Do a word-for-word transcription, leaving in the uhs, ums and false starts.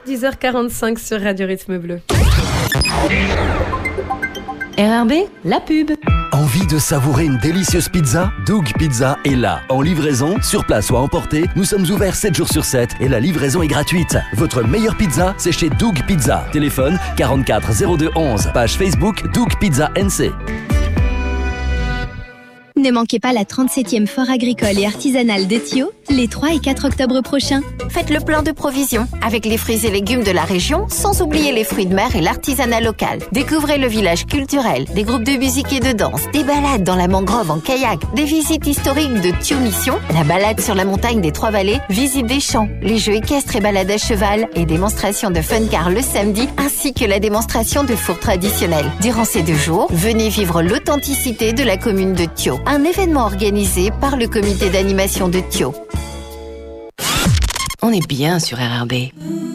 dix heures quarante-cinq sur Radio Rythme Bleu. R R B, la pub. Envie de savourer une délicieuse pizza? Doug Pizza est là. En livraison, sur place ou à emporter, nous sommes ouverts sept jours sur sept et la livraison est gratuite. Votre meilleure pizza, c'est chez Doug Pizza. Téléphone quarante-quatre zéro deux onze. Page Facebook Doug Pizza N C. Ne manquez pas la trente-septième Foire agricole et artisanale de Thio les trois et quatre octobre prochains. Faites le plein de provisions avec les fruits et légumes de la région, sans oublier les fruits de mer et l'artisanat local. Découvrez le village culturel, des groupes de musique et de danse, des balades dans la mangrove en kayak, des visites historiques de Thio Mission, la balade sur la montagne des Trois-Vallées, visite des champs, les jeux équestres et balades à cheval et démonstration de fun car le samedi, ainsi que la démonstration de four traditionnel. Durant ces deux jours, venez vivre l'authenticité de la commune de Thio. Un événement organisé par le comité d'animation de Thio. On est bien sur R R B.